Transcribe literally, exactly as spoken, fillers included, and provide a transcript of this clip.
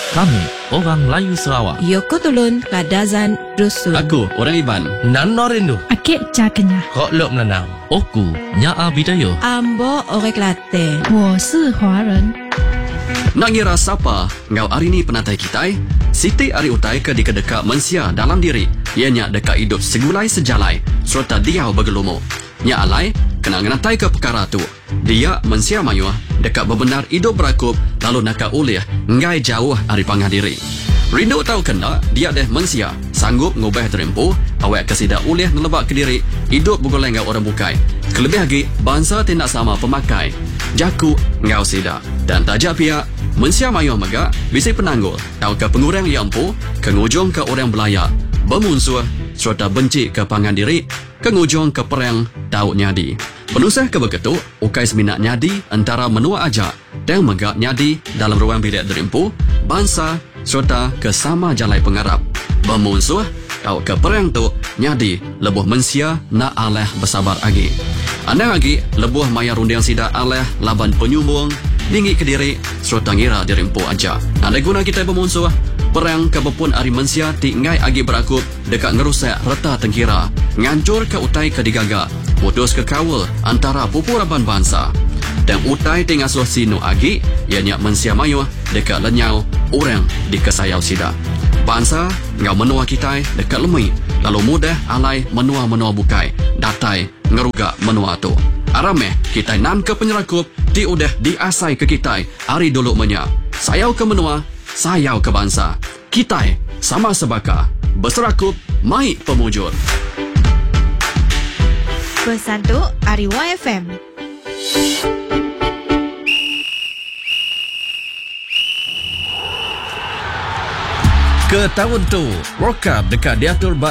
Kami, orang Melayu Sarawak. Yoko Tulun Kadazan Dusun. Aku, orang Iban. Nano Rindu. Akik Cakenya. Kok Lok Menanau. Oku, Nyaa Bidayo. Ambo Orek Latte. 我是华人。 Nak ngira siapa ngau hari ni penatai kita? Siti ari utai ke di kedeka mensia dalam diri. Ianya dekat hidup segulai sejalai serta dia bergelumu. Nya alai kena ngenatai ke perkara tu. Dia mensia mayuah dekat bebenar hidup berakup lalu nak ulih ngai jauh ari pangah diri. Rindu tahu kena dia deh mensia sanggup ngubah terempu awak kesida ulih ngelebak ke diri hidup bugolai ngau orang bukai. Kelebih lagi bangsa tidak sama pemakai. Jaku ngau sida dan tajak pihak mensia mayuh megak bisi penanggul tahu ke pengurang yang empu kengujung ke orang belayak bermunsuh serta benci ke pangan diri kengujung ke perang tahu nyadi penusah ke begitu ukai seminat nyadi antara menua ajak dan megak nyadi dalam ruang bilik derimpu bangsa serta ke sama jalai pengarap bermunsuh tahu ke perang tu nyadi lebuh mensia nak aleh bersabar lagi anda lagi lebuh maya rundiang sida aleh laban penyumbung dingin ke diri serta ngira dirimpu aja. Anda guna kita bermusuh perang kebepun ari mensia tingai agi berakup dekat ngerusak reta tengkira ngancur ke utai ke digaga putus ke kawal antara pupuraban bangsa dan utai tingasuh sinu agi ianya mensia mayuh dekat lenyau orang di kesayau sida bangsa ngau menua kita dekat lemui lalu mudah alai menua-menua bukai datai ngeruga menua tu arameh kita nan ke penyerakup di udah diasai ke kita hari dulu menya sayau ke menua sayau ke bangsa kita sama sebaka berserakup mai pemujur Bersatu Ariwa F M. Ke tahun tu, World Cup dekat diatur